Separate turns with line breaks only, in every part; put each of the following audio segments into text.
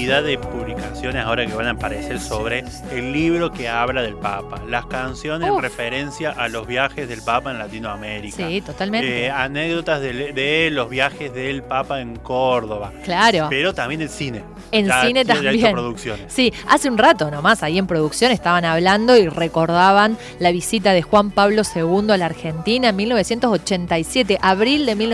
cantidad de publicaciones ahora que van a aparecer sobre el libro que habla del Papa, las canciones en referencia a los viajes del Papa en Latinoamérica.
Sí, totalmente.
Anécdotas de los viajes del Papa en Córdoba.
Claro.
Pero también el cine.
En cine también.
Ya hizo producciones.
Sí, hace un rato nomás ahí en producción estaban hablando y recordaban la visita de Juan Pablo II a la Argentina en 1987, abril de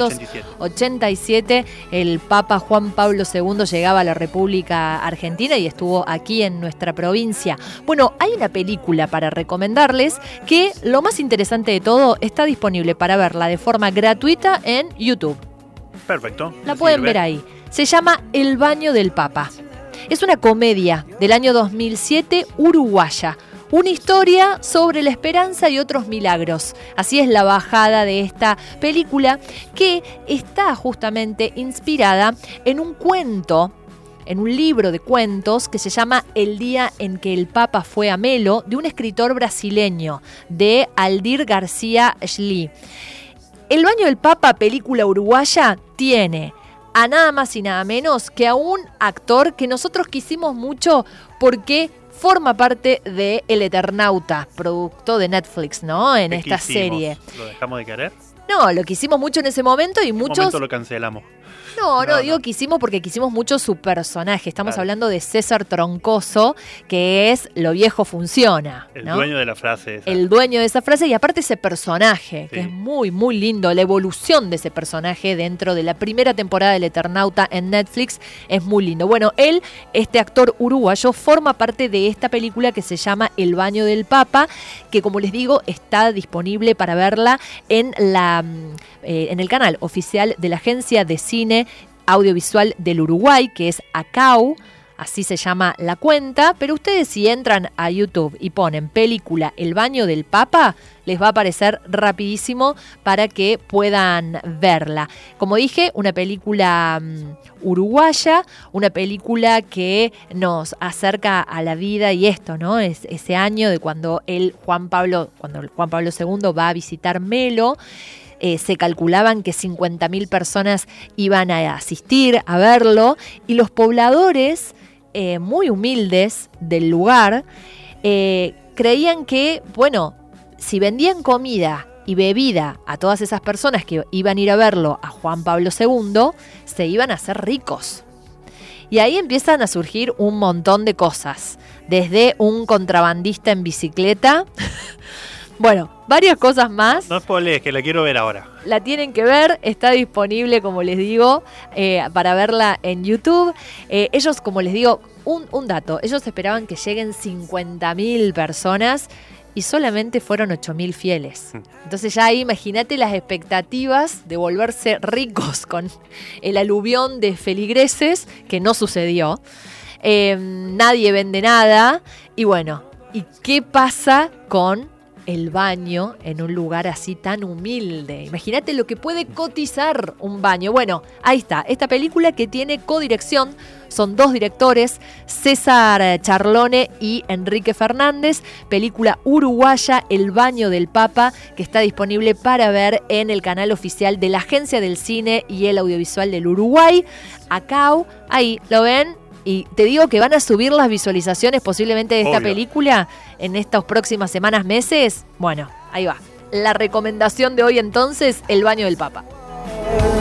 1987. El Papa Juan Pablo II llegaba a la República Argentina y estuvo aquí en nuestra provincia. Bueno, hay una película para recomendarles que lo más interesante de todo está disponible para verla de forma gratuita en YouTube.
Perfecto.
La pueden ver ahí. Se llama El baño del Papa. Es una comedia del año 2007 uruguaya. Una historia sobre la esperanza y otros milagros. Así es la bajada de esta película que está justamente inspirada en un cuento, en un libro de cuentos que se llama El día en que el Papa fue a Melo, de un escritor brasileño, de Aldir García Schli. El baño del Papa, película uruguaya, tiene a nada más y nada menos que a un actor que nosotros quisimos mucho porque forma parte de El Eternauta, producto de Netflix, ¿no? En esta serie.
¿Lo dejamos de querer?
No, lo quisimos mucho en ese momento y
¿En
muchos...
qué momento lo cancelamos?
No, digo quisimos porque quisimos mucho su personaje. Estamos hablando de César Troncoso, que es Lo viejo funciona, ¿no?
El dueño de la frase esa.
El dueño de esa frase y aparte ese personaje, que es muy, muy lindo. La evolución de ese personaje dentro de la primera temporada del Eternauta en Netflix es muy lindo. Bueno, él, este actor uruguayo, forma parte de esta película que se llama El baño del Papa, que como les digo, está disponible para verla en el canal oficial de la Agencia de Cine Audiovisual del Uruguay, que es ACAU, así se llama la cuenta, pero ustedes si entran a YouTube y ponen película El baño del Papa, les va a aparecer rapidísimo para que puedan verla. Como dije, una película uruguaya, una película que nos acerca a la vida y esto, ¿no? Es ese año de cuando Juan Pablo II va a visitar Melo. Se calculaban que 50.000 personas iban a asistir a verlo y los pobladores muy humildes del lugar creían que, bueno, si vendían comida y bebida a todas esas personas que iban a ir a verlo a Juan Pablo II, se iban a hacer ricos. Y ahí empiezan a surgir un montón de cosas, desde un contrabandista en bicicleta... Bueno, varias cosas más.
No spoilees, que la quiero ver ahora.
La tienen que ver, está disponible, como les digo, para verla en YouTube. Ellos, como les digo, un dato, ellos esperaban que lleguen 50.000 personas y solamente fueron 8.000 fieles. Entonces ya ahí imagínate las expectativas de volverse ricos con el aluvión de feligreses, que no sucedió. Nadie vende nada. Y bueno, ¿y qué pasa con el baño en un lugar así tan humilde? Imagínate lo que puede cotizar un baño. Bueno, ahí está, esta película que tiene codirección, son dos directores, César Charlone y Enrique Fernández, película uruguaya El baño del Papa, que está disponible para ver en el canal oficial de la Agencia del Cine y el Audiovisual del Uruguay, ACAU, ahí lo ven. Y te digo que van a subir las visualizaciones posiblemente de esta película en estas próximas semanas, meses. Bueno, ahí va. La recomendación de hoy entonces, El baño del Papa.